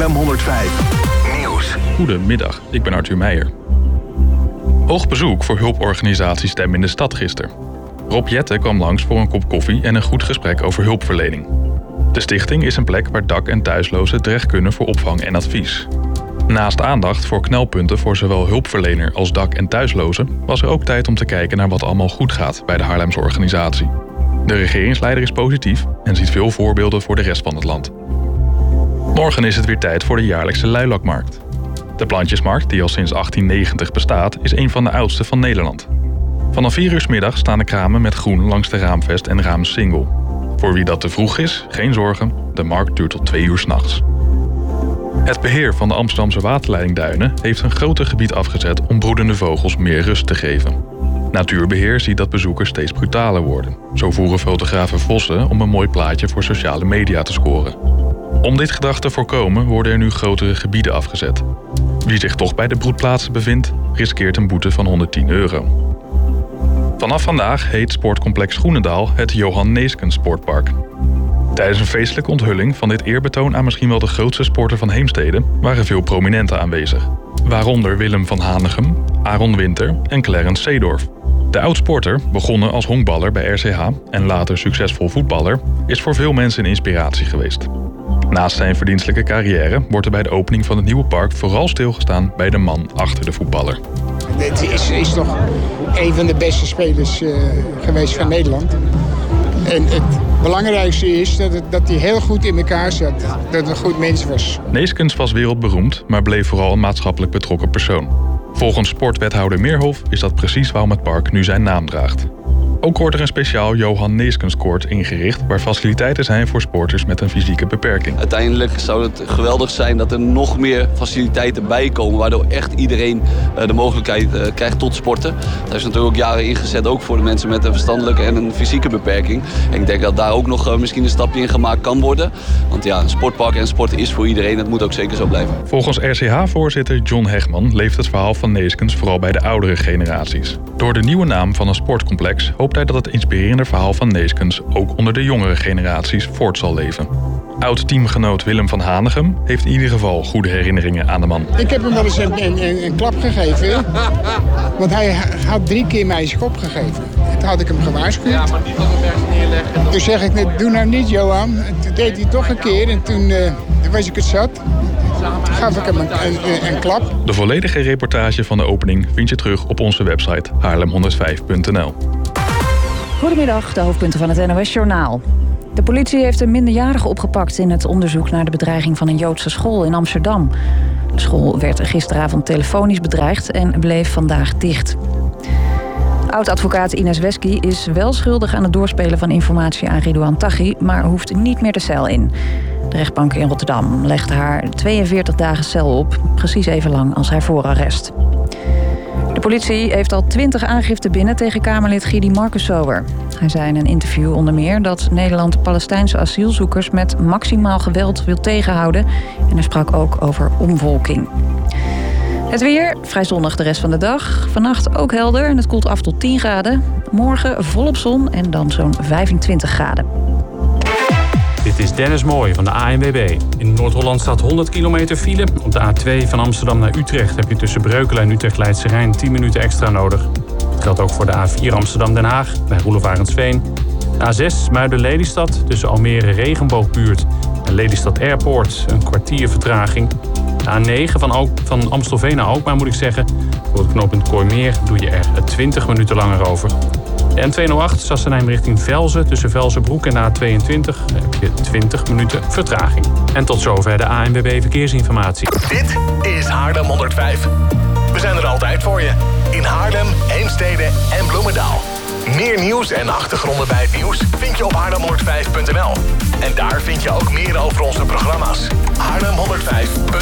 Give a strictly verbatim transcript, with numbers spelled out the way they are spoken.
Haarlem honderdvijf Nieuws. Goedemiddag, ik ben Arthur Meijer. Hoog bezoek voor hulporganisatie Stem in de Stad gisteren. Rob Jetten kwam langs voor een kop koffie en een goed gesprek over hulpverlening. De stichting is een plek waar dak- en thuislozen terecht kunnen voor opvang en advies. Naast aandacht voor knelpunten voor zowel hulpverlener als dak- en thuislozen was er ook tijd om te kijken naar wat allemaal goed gaat bij de Haarlemse organisatie. De regeringsleider is positief en ziet veel voorbeelden voor de rest van het land. Morgen is het weer tijd voor de jaarlijkse luilakmarkt. De plantjesmarkt, die al sinds achttien negentig bestaat, is een van de oudste van Nederland. Vanaf vier uur 's middags staan de kramen met groen langs de Raamvest en Raamsingel. Voor wie dat te vroeg is, geen zorgen, de markt duurt tot twee uur 's nachts. Het beheer van de Amsterdamse waterleidingduinen heeft een groter gebied afgezet om broedende vogels meer rust te geven. Natuurbeheer ziet dat bezoekers steeds brutaler worden. Zo voeren fotografen vossen om een mooi plaatje voor sociale media te scoren. Om dit gedrag te voorkomen worden er nu grotere gebieden afgezet. Wie zich toch bij de broedplaatsen bevindt, riskeert een boete van honderdtien euro. Vanaf vandaag heet sportcomplex Groenendaal het Johan Neeskens Sportpark. Tijdens een feestelijke onthulling van dit eerbetoon aan misschien wel de grootste sporter van Heemstede waren veel prominenten aanwezig. Waaronder Willem van Hanegem, Aaron Winter en Clarence Seedorf. De oud-sporter, begonnen als honkballer bij R C H en later succesvol voetballer, is voor veel mensen een inspiratie geweest. Naast zijn verdienstelijke carrière wordt er bij de opening van het nieuwe park vooral stilgestaan bij de man achter de voetballer. Het is, is toch een van de beste spelers uh, geweest van Nederland. En het belangrijkste is dat, het, dat hij heel goed in elkaar zat. Dat het een goed mens was. Neeskens was wereldberoemd, maar bleef vooral een maatschappelijk betrokken persoon. Volgens sportwethouder Meerhof is dat precies waarom het park nu zijn naam draagt. Ook wordt er een speciaal Johan Neeskens Court ingericht waar faciliteiten zijn voor sporters met een fysieke beperking. Uiteindelijk zou het geweldig zijn dat er nog meer faciliteiten bij komen, waardoor echt iedereen de mogelijkheid krijgt tot sporten. Daar is natuurlijk ook jaren ingezet, ook voor de mensen met een verstandelijke en een fysieke beperking. En ik denk dat daar ook nog misschien een stapje in gemaakt kan worden. Want ja, een sportpark en sporten is voor iedereen, dat moet ook zeker zo blijven. Volgens R C H-voorzitter John Hegman leeft het verhaal van Neeskens vooral bij de oudere generaties. Door de nieuwe naam van een sportcomplex hoopt hij dat het inspirerende verhaal van Neeskens ook onder de jongere generaties voort zal leven. Oud-teamgenoot Willem van Hanegem heeft in ieder geval goede herinneringen aan de man. Ik heb hem wel eens een, een, een klap gegeven, want hij had drie keer mij zijn kop gegeven. Toen had ik hem gewaarschuwd. Ja, maar niet van de vers neerleggen. Toen zeg ik net, doe nou niet Johan. En toen deed hij toch een keer en toen, uh, toen was ik het zat. Toen gaf ik hem een, een, een klap. De volledige reportage van de opening vind je terug op onze website haarlem honderdvijf punt n l. Goedemiddag, de hoofdpunten van het N O S-journaal. De politie heeft een minderjarige opgepakt in het onderzoek naar de bedreiging van een Joodse school in Amsterdam. De school werd gisteravond telefonisch bedreigd en bleef vandaag dicht. Oud-advocaat Ines Wesky is wel schuldig aan het doorspelen van informatie aan Ridouan Taghi, maar hoeft niet meer de cel in. De rechtbank in Rotterdam legt haar tweeënveertig dagen cel op, precies even lang als haar voorarrest. De politie heeft al twintig aangiften binnen tegen Kamerlid Gidi Marcussower. Hij zei in een interview onder meer dat Nederland Palestijnse asielzoekers met maximaal geweld wil tegenhouden. En hij sprak ook over omvolking. Het weer, vrij zonnig de rest van de dag. Vannacht ook helder en het koelt af tot tien graden. Morgen volop zon en dan zo'n vijfentwintig graden. Dit is Dennis Mooij van de A N W B. In Noord-Holland staat honderd kilometer file. Op de A twee van Amsterdam naar Utrecht heb je tussen Breukelen en Utrecht-Leidse Rijn tien minuten extra nodig. Dat geldt ook voor de A vier Amsterdam-Den Haag bij Roelof Arendsveen. De A zes Muiden-Lelystad tussen Almere-Regenboogbuurt en Lelystad Airport een kwartier vertraging. De A negen van, Al- van Amstelveen naar Alkmaar moet ik zeggen. Voor het knooppunt Kooimeer doe je er twintig minuten langer over. De N tweehonderdacht Sassenheim richting Velzen tussen Velzenbroek en de A tweeëntwintig heb je twintig minuten vertraging. En tot zover de A N W B Verkeersinformatie. Dit is Haarlem honderdvijf. We zijn er altijd voor je. In Haarlem, Heemstede en Bloemendaal. Meer nieuws en achtergronden bij het nieuws vind je op haarlem honderdvijf punt n l. En daar vind je ook meer over onze programma's. haarlem honderdvijf punt n l